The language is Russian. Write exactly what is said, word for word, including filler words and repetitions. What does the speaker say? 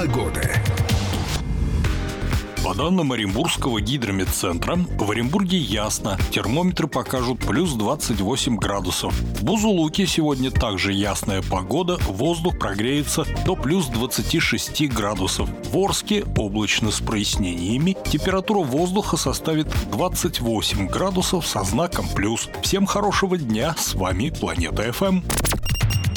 Погода. По данным Оренбургского гидрометцентра, в Оренбурге ясно. Термометры покажут плюс двадцать восемь градусов. В Бузулуке сегодня также ясная погода, воздух прогреется до плюс двадцати шести градусов. В Орске облачно с прояснениями. Температура воздуха составит двадцать восемь градусов со знаком плюс. Всем хорошего дня, с вами Планета эф эм.